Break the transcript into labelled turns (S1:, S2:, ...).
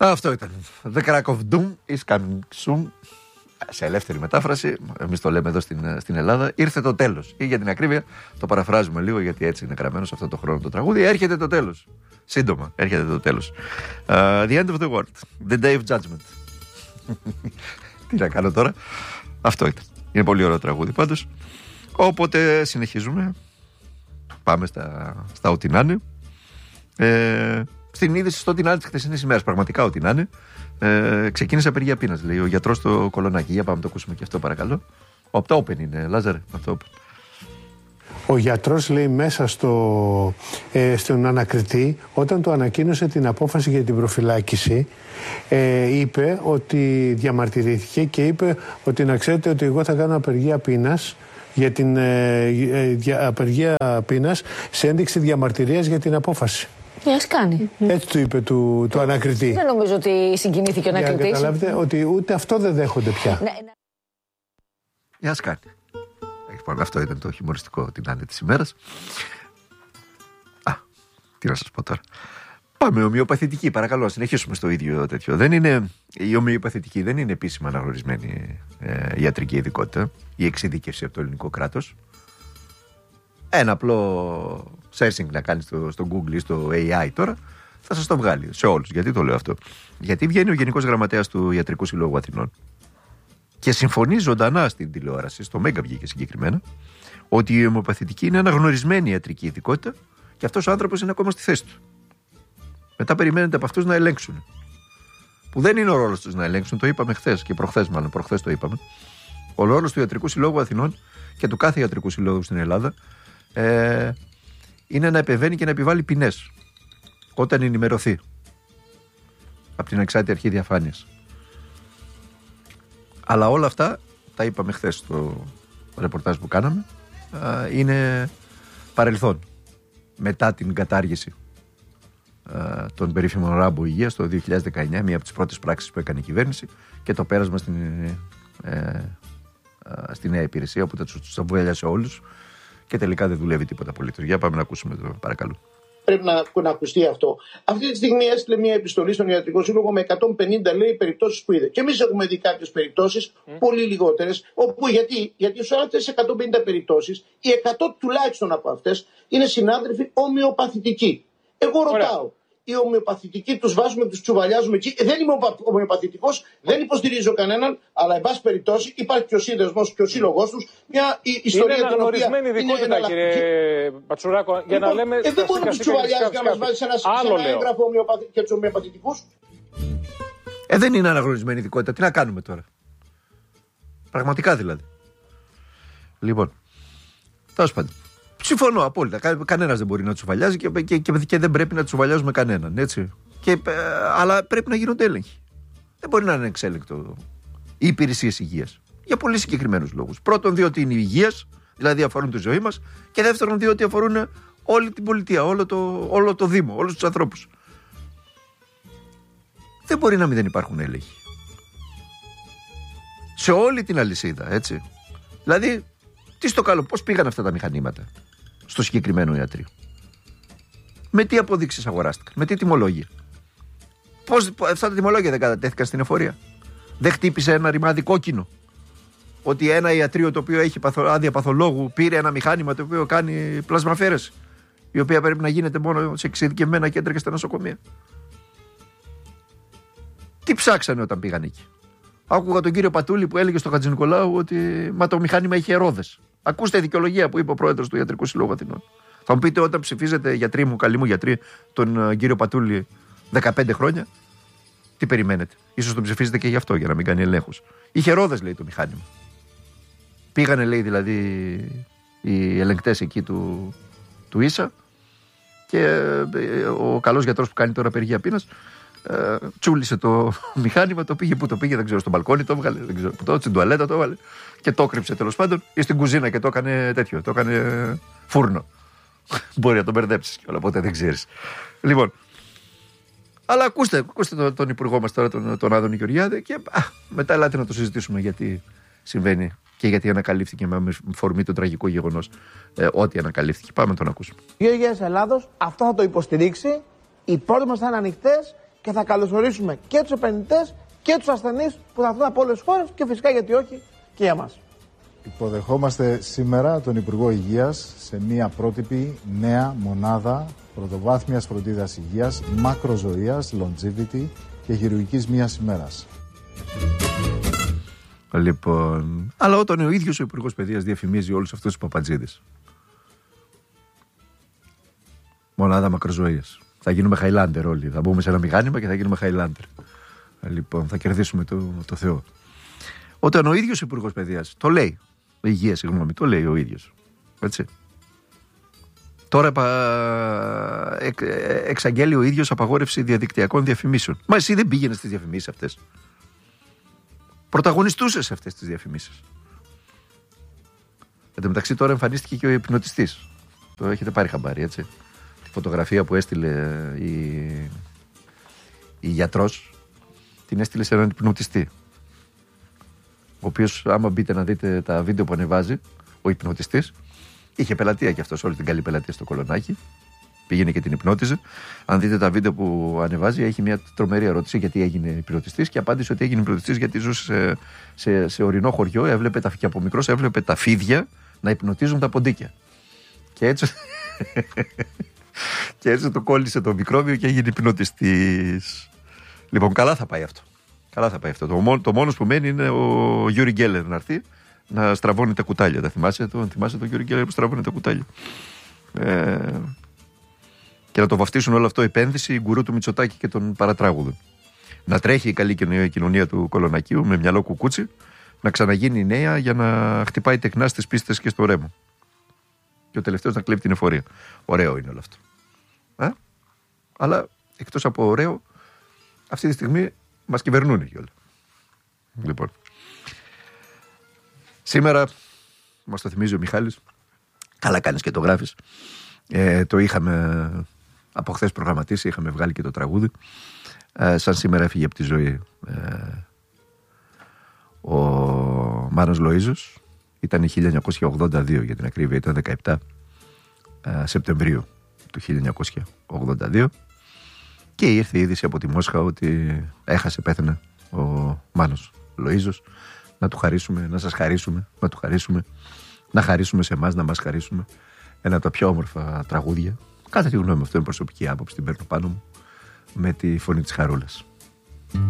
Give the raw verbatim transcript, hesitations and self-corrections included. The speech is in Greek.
S1: Αυτό ήταν. The crack of doom is coming soon. Σε ελεύθερη μετάφραση, εμείς το λέμε εδώ στην, στην Ελλάδα, ήρθε το τέλος. Ή για την ακρίβεια, το παραφράζουμε λίγο γιατί έτσι είναι γραμμένο σε αυτό το χρόνο το τραγούδι. Έρχεται το τέλος. Σύντομα, έρχεται το τέλος. Uh, the end of the world. The day of judgment. Τι να κάνω τώρα. Αυτό ήταν. Είναι πολύ ωραίο τραγούδι πάντως. Οπότε συνεχίζουμε. Πάμε στα, στα ό,τι να είναι. Ε, στην είδηση στο ό,τι να είναι της χθεσινής ημέρας. Πραγματικά ό,τι να είναι. Ε, ξεκίνησε απεργία πείνας, λέει ο γιατρός στο Κολονάκι. Για πάμε να το ακούσουμε και αυτό, παρακαλώ. Από το Open είναι, Λάζαρε. Από το Open.
S2: Ο γιατρός, λέει, μέσα στο, ε, στον ανακριτή, όταν του ανακοίνωσε την απόφαση για την προφυλάκηση, ε, είπε ότι διαμαρτυρήθηκε και είπε ότι να ξέρετε ότι εγώ θα κάνω απεργία πείνας για την ε, ε, απεργία πείνας σε ένδειξη διαμαρτυρίας για την απόφαση.
S3: Για ας κάνει.
S2: Έτσι του είπε του, του ανακριτή.
S3: Δεν νομίζω ότι συγκινήθηκε ο ανακριτής.
S2: Για να καταλάβετε ότι ούτε αυτό δεν δέχονται πια.
S3: Ναι, ναι.
S1: Για ας κάνει. Λοιπόν, αυτό ήταν το χιουμοριστικό την άλλη της ημέρας. Α, τι να σας πω τώρα. Πάμε, ομοιοπαθητική, παρακαλώ, συνεχίσουμε στο ίδιο τέτοιο. Δεν είναι, η ομοιοπαθητική δεν είναι επίσημα αναγνωρισμένη ε, ιατρική ειδικότητα, η εξειδίκευση από το ελληνικό κράτος. Ένα απλό searching να κάνεις στο, στο Google ή στο έι άι τώρα, θα σας το βγάλει σε όλους. Γιατί το λέω αυτό? Γιατί βγαίνει ο Γενικός Γραμματέας του Ιατρικού Συλλόγου Αθηνών και συμφωνεί ζωντανά στην τηλεόραση, στο Μέγκα βγήκε συγκεκριμένα, ότι η ομοιοπαθητική είναι αναγνωρισμένη ιατρική ειδικότητα και αυτός ο άνθρωπος είναι ακόμα στη θέση του. Μετά περιμένετε από αυτούς να ελέγξουν. Που δεν είναι ο ρόλος τους να ελέγξουν, το είπαμε χθες και προχθές, μάλλον προχθές το είπαμε. Ο ρόλος του Ιατρικού Συλλόγου Αθηνών και του κάθε Ιατρικού Συλλόγου στην Ελλάδα ε, είναι να επεμβαίνει και να επιβάλλει ποινές όταν ενημερωθεί από την Ανεξάρτητη Αρχή Διαφάνειας. Αλλά όλα αυτά, τα είπαμε χθες στο ρεπορτάζ που κάναμε, ε, είναι παρελθόν. Μετά την κατάργηση ε, των περίφημων ράμπο υγείας το δύο χιλιάδες δεκαεννιά, μία από τις πρώτες πράξεις που έκανε η κυβέρνηση, και το πέρασμα στην, ε, ε, στη νέα υπηρεσία, όπου τα τους αβουέλιασε όλους και τελικά δεν δουλεύει τίποτα απολύτως. Για πάμε να ακούσουμε το, παρακαλώ.
S4: Πρέπει να, να ακουστεί αυτό. Αυτή τη στιγμή έστειλε μια επιστολή στον Ιατρικό Σύλλογο με εκατόν πενήντα, λέει, περιπτώσεις που είδε. Και εμείς έχουμε δει κάποιες περιπτώσεις, mm. πολύ λιγότερες, όπου γιατί, γιατί σε όλες αυτές τις εκατόν πενήντα περιπτώσεις, οι εκατό τουλάχιστον από αυτές είναι συνάδελφοι ομοιοπαθητικοί. Εγώ ρωτάω, οι ομοιοπαθητικοί τους βάζουμε, τους τσουβαλιάζουμε εκεί? Δεν είμαι ομοιοπαθητικός, δεν υποστηρίζω κανέναν, αλλά εν πάση περιπτώσει υπάρχει και ο σύνδεσμος και ο σύλλογος τους, μια ιστορία
S5: είναι
S4: την οποία
S5: ειδικότητα,
S4: είναι
S5: κύριε Πατσουράκο, για
S4: λοιπόν,
S5: να λέμε.
S4: Ε, δεν μπορεί να τους τσουβαλιάζει και να μας βάζει σε ένα, σε ένα έγγραφο και τους ομοιοπαθητικούς.
S1: Ε, δεν είναι αναγνωρισμένη ειδικότητα. Τι να κάνουμε τώρα? Πραγματικά δηλαδή. Λοιπόν, τέλος πάντων. Συμφωνώ απόλυτα. Κα, κανένας δεν μπορεί να τσουβαλιάζει και, και, και, και δεν πρέπει να τσουβαλιάζουμε κανέναν. Έτσι. Και, ε, αλλά πρέπει να γίνονται έλεγχοι. Δεν μπορεί να είναι εξέλικτο οι υπηρεσίες υγείας. Για πολύ συγκεκριμένους λόγους. Πρώτον, διότι είναι υγείας, δηλαδή αφορούν τη ζωή μας. Και δεύτερον, διότι αφορούν όλη την πολιτεία, όλο το, όλο το Δήμο, όλους τους ανθρώπους. Δεν μπορεί να μην υπάρχουν έλεγχοι. Σε όλη την αλυσίδα, έτσι. Δηλαδή, τι στο καλό, πώς πήγαν αυτά τα μηχανήματα στο συγκεκριμένο ιατρείο? Με τι αποδείξεις αγοράστηκαν? Με τι τιμολόγια? Πώς, αυτά τα τιμολόγια δεν κατατέθηκαν στην εφορία? Δεν χτύπησε ένα ρημάδι κόκκινο ότι ένα ιατρείο το οποίο έχει παθο, άδεια παθολόγου πήρε ένα μηχάνημα το οποίο κάνει πλασμαφέρεση, η οποία πρέπει να γίνεται μόνο σε εξειδικευμένα κέντρα και στα νοσοκομεία? Τι ψάξανε όταν πήγαν εκεί? Άκουγα τον κύριο Πατούλη που έλεγε στο Χατζηνικολάου ότι μα το μηχάνημα είχε ρόδες. Ακούστε η δικαιολογία που είπε ο πρόεδρος του Ιατρικού Συλλόγου Αθηνών. Θα μου πείτε, όταν ψηφίζετε, γιατροί μου, καλοί μου γιατροί, τον uh, κύριο Πατούλη δεκαπέντε χρόνια, τι περιμένετε? Ίσως τον ψηφίζετε και γι' αυτό, για να μην κάνει ελέγχους. Είχε ρόδες, λέει, το μηχάνημα. Πήγανε, λέει, δηλαδή οι ελεγκτές εκεί του, του Ίσα και ε, ο καλός γιατρός που κάνει τώρα απεργία πείνας ε, τσούλησε το μηχάνημα, το πήγε που το πήγε, δεν ξέρω, στο μπαλκόνι το έβγαλε, δεν ξέρω που το, στην τουαλέτα το έβαλε και το κρύψε τέλος πάντων, ή στην κουζίνα και το έκανε τέτοιο, το έκανε φούρνο. Μπορεί να τον μπερδέψεις κιόλα, οπότε δεν ξέρεις. Λοιπόν, αλλά ακούστε, ακούστε τον, τον υπουργό μας τώρα, τον, τον Άδωνη Γεωργιάδη, και α, μετά ελάτε να το συζητήσουμε γιατί συμβαίνει και γιατί ανακαλύφθηκε με φορμή το τραγικό γεγονός ε, ό,τι ανακαλύφθηκε. Πάμε να τον ακούσουμε.
S6: Η Υγείας Ελλάδος αυτό θα το υποστηρίξει. Οι πόρτες μας θα είναι ανοιχτές και θα καλωσορίσουμε και τους επενδυτές και τους ασθενείς που θα έρθουν από όλες τις χώρες και φυσικά γιατί όχι και για μας.
S7: Υποδεχόμαστε σήμερα τον Υπουργό Υγείας σε μια πρότυπη νέα μονάδα πρωτοβάθμιας φροντίδας υγείας, μακροζωίας, longevity και χειρουργικής μίας ημέρας.
S1: Λοιπόν, αλλά όταν ο ίδιος ο Υπουργός Παιδείας διαφημίζει όλους αυτούς τους παπατζίδες. Μονάδα μακροζωίας. Θα γίνουμε Highlander όλοι. Θα μπούμε σε ένα μηχάνημα και θα γίνουμε Highlander. Λοιπόν, θα κερδίσουμε το, το Θεό. Όταν ο ίδιος ο Υπουργός Παιδείας το λέει, υγεία, συγγνώμη, το λέει ο ίδιος. Έτσι. Τώρα εξ, εξαγγέλει ο ίδιος απαγόρευση διαδικτυακών διαφημίσεων. Μα εσύ δεν πήγαινες στις διαφημίσεις αυτές. Πρωταγωνιστούσες σε αυτές τις διαφημίσεις. Εν τω μεταξύ τώρα εμφανίστηκε και ο υπνοτιστής. Το έχετε πάρει χαμπάρι, έτσι. Τη φωτογραφία που έστειλε η, η γιατρός την έστειλε σε έναν υπνοτιστή. Ο οποίος, άμα μπείτε να δείτε τα βίντεο που ανεβάζει, ο υπνοτιστής, είχε πελατεία κι αυτός, όλη την καλή πελατεία στο Κολονάκι. Πήγαινε και την υπνότιζε. Αν δείτε τα βίντεο που ανεβάζει, έχει μια τρομερή ερώτηση γιατί έγινε υπνοτιστής και απάντησε ότι έγινε υπνοτιστής γιατί ζούσε σε, σε, σε ορεινό χωριό. Έβλεπε τα, και από μικρός έβλεπε τα φίδια να υπνοτίζουν τα ποντίκια. Και έτσι, και έτσι το κόλλησε το μικρόβιο και έγινε υπνοτιστής. Λοιπόν, καλά θα πάει αυτό. Καλά θα πάει αυτό. Το, μόνο, το μόνος που μένει είναι ο Γιούρι Γκέλερ να έρθει να στραβώνει τα κουτάλια. Τα θυμάσαι το, θυμάσαι το Γιούρι Γκέλερ που στραβώνει τα κουτάλια. Ε, και να το βαφτίσουν όλο αυτό επένδυση γκουρού του Μητσοτάκη και των παρατράγουδων. Να τρέχει η καλή κοινωνία του Κολονακίου με μυαλό κουκούτσι, να ξαναγίνει νέα για να χτυπάει τεκνά στις πίστες και στο ρέμο. Και ο τελευταίος να κλέβει την εφορία. Ωραίο είναι όλο αυτό. Α? Αλλά εκτός από ωραίο, αυτή τη στιγμή μας κυβερνούν και όλα. Mm. Λοιπόν. Σήμερα, μας το θυμίζει ο Μιχάλης, καλά κάνεις και το γράφεις. Ε, το είχαμε από χθες προγραμματίσει, είχαμε βγάλει και το τραγούδι. Ε, σαν σήμερα έφυγε από τη ζωή ε, ο Μάνος Λοΐζος. Ήταν χίλια εννιακόσια ογδόντα δύο για την ακρίβεια, ήταν δεκαεπτά ε, Σεπτεμβρίου του χίλια εννιακόσια ογδόντα δύο και ήρθε η είδηση από τη Μόσχα ότι έχασε, πέθανε ο Μάνος Λοΐζος. Να του χαρίσουμε, να σας χαρίσουμε, να του χαρίσουμε, να χαρίσουμε σε εμάς, να μας χαρίσουμε ένα από τα πιο όμορφα τραγούδια. Κάθε τη γνώμη μου, αυτό είναι προσωπική άποψη, την παίρνω πάνω μου με τη φωνή της Χαρούλας.